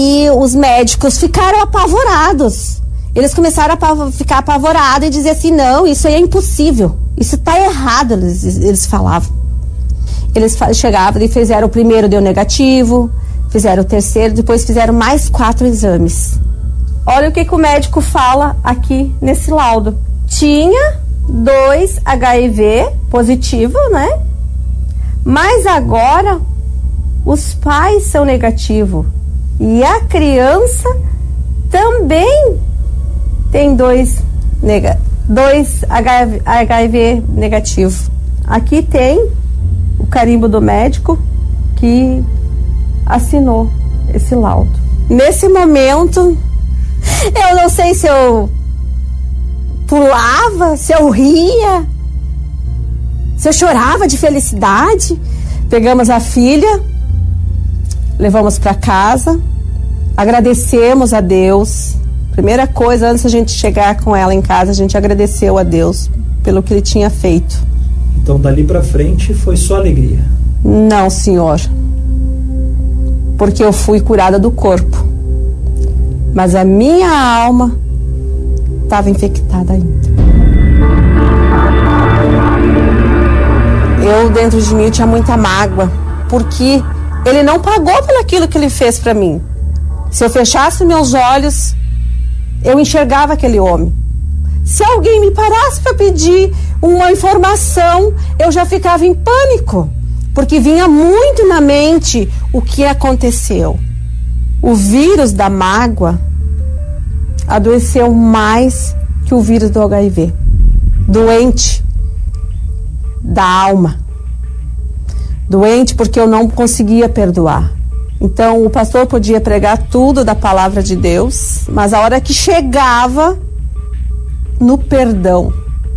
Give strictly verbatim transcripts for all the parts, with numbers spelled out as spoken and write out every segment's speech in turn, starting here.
E os médicos ficaram apavorados. Eles começaram a apav- ficar apavorados e dizer assim, não, isso aí é impossível. Isso tá errado, eles, eles falavam. Eles fa- chegavam e fizeram o primeiro, deu negativo, fizeram o terceiro, depois fizeram mais quatro exames. Olha o que, que o médico fala aqui nesse laudo. Tinha dois H I V positivo, né? Mas agora os pais são negativos. E a criança também tem dois, nega, dois H I V negativo. Aqui tem o carimbo do médico que assinou esse laudo. Nesse momento, eu não sei se eu pulava, se eu ria, se eu chorava de felicidade. Pegamos a filha, levamos para casa, agradecemos a Deus. Primeira coisa, antes de a gente chegar com ela em casa, a gente agradeceu a Deus pelo que Ele tinha feito. Então, dali para frente, foi só alegria? Não, senhor. Porque eu fui curada do corpo. Mas a minha alma estava infectada ainda. Eu, dentro de mim, eu tinha muita mágoa. Porque Ele não pagou pelo aquilo que Ele fez para mim. Se eu fechasse meus olhos, eu enxergava aquele homem. Se alguém me parasse para pedir uma informação, eu já ficava em pânico, porque vinha muito na mente o que aconteceu. O vírus da mágoa adoeceu mais que o vírus do H I V. Doente da alma. Doente porque eu não conseguia perdoar. Então o pastor podia pregar tudo da palavra de Deus, mas a hora que chegava no perdão,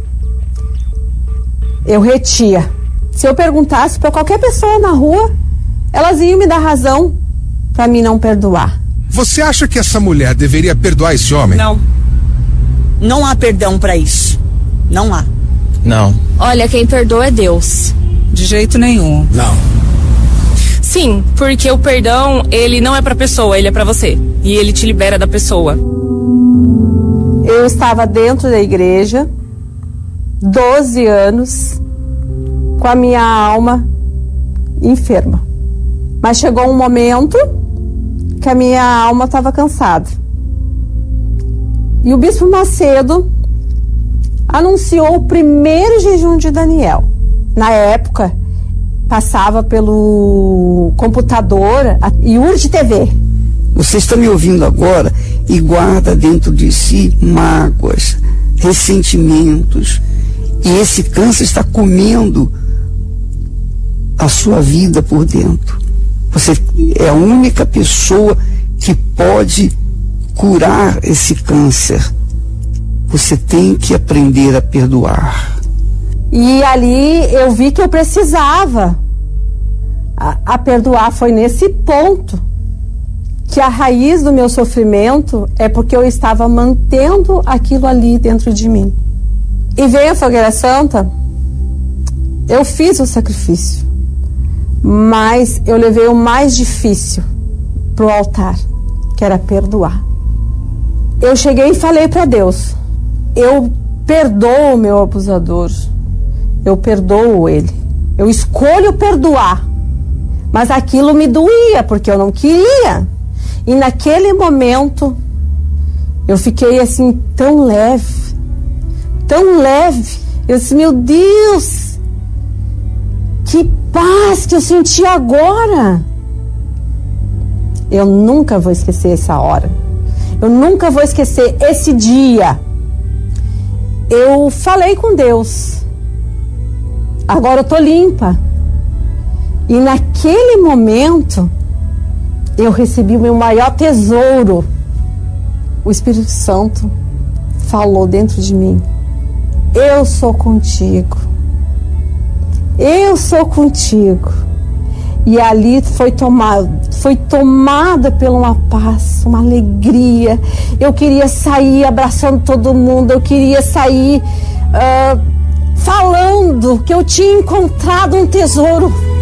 eu retia. Se eu perguntasse para qualquer pessoa na rua, elas iam me dar razão para mim não perdoar. Você acha que essa mulher deveria perdoar esse homem? Não. Não há perdão para isso. Não há. Não. Olha, quem perdoa é Deus. De jeito nenhum. Não. Sim, porque o perdão, ele não é pra pessoa, ele é pra você. E ele te libera da pessoa. Eu estava dentro da igreja, doze anos, com a minha alma enferma. Mas chegou um momento que a minha alma estava cansada. E o Bispo Macedo anunciou o primeiro jejum de Daniel. Na época, passava pelo computador a I U R T V. Você está me ouvindo agora e guarda dentro de si mágoas, ressentimentos. E esse câncer está comendo a sua vida por dentro. Você é a única pessoa que pode curar esse câncer. Você tem que aprender a perdoar. E ali eu vi que eu precisava a, a perdoar. Foi nesse ponto que a raiz do meu sofrimento é porque eu estava mantendo aquilo ali dentro de mim. E veio a Fogueira Santa, eu fiz o sacrifício, mas eu levei o mais difícil pro altar, que era perdoar. Eu cheguei e falei para Deus, eu perdoo o meu abusador, eu perdoo ele, eu escolho perdoar, mas aquilo me doía, porque eu não queria. E naquele momento, eu fiquei assim, tão leve, tão leve. Eu disse, meu Deus, que paz que eu senti agora. Eu nunca vou esquecer essa hora. Eu nunca vou esquecer esse dia. Eu falei com Deus. Agora eu tô limpa. E naquele momento, eu recebi o meu maior tesouro. O Espírito Santo falou dentro de mim. Eu sou contigo. Eu sou contigo. E ali foi tomado, foi tomada pela uma paz, uma alegria. Eu queria sair abraçando todo mundo. Eu queria sair uh, falando que eu tinha encontrado um tesouro.